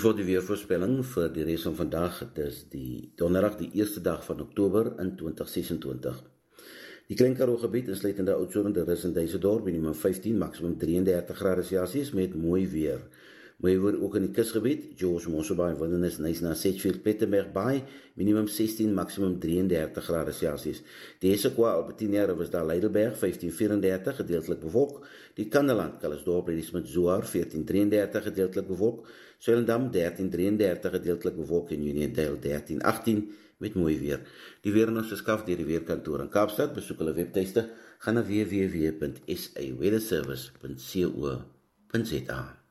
word die weervoorspelling vir die res van vandag. Het is die donderdag, die eerste dag van Oktober in 2026. Die Klein Karoo gebied, insluitende Oudtshoorn, De Rus en Duisendorp, minimum 15, maximum 33 grade Celsius met mooi weer. Mooi weer ook in die kusgebied, George Mosselbaai, Wildernis, Nyasa, Sedgefield, Plettenberg Baai, minimum 16, maximum 33 grade Celsius. Die Essequa, Albertina, Riversdal, Heidelberg, 1534, gedeeltelik bewolk. Die Kandeland, Calisdorp, Ladysmith, Zoar, 1433, gedeeltelik bewolk. Swellendam, 1333, gedeeltelik bewolk en Uniondale, 1318, met mooi weer. Die weer in ons verskaf deur die Weerkantoor in Kaapstad. Besoek hulle webtuiste, gaan na www.saweatherservice.co.za.